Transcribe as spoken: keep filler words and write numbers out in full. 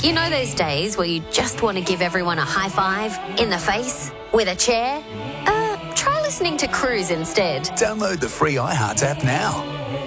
You know those days where you just want to give everyone a high five in the face with a chair? Uh, try listening to Cruise instead. Download the free iHeart app now.